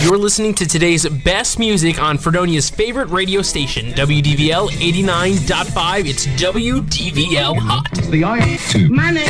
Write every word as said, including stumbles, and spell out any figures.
You're listening to today's best music on Fredonia's favorite radio station, W D V L eighty-nine point five. It's W D V L Hot. The I two. My name